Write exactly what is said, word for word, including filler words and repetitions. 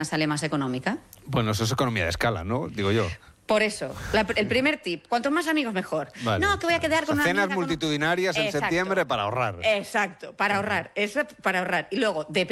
sale más económica. Bueno, eso es economía de escala, ¿no? Digo yo. Por eso, la, el primer tip, cuantos más amigos mejor. Vale. No, que voy a quedar con O sea, una cenas amiga, con- multitudinarias en Exacto. septiembre para ahorrar. Exacto, para ahorrar, eso para ahorrar. Y luego, depende